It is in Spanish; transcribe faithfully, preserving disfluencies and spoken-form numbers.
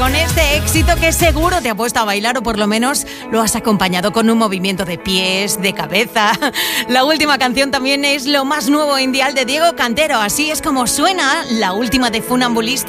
con este éxito que seguro te ha puesto a bailar o por lo menos lo has acompañado con un movimiento de pies, de cabeza. La última canción también es lo más nuevo en Dial de Diego Cantero. Así es como suena la última de Funambulista.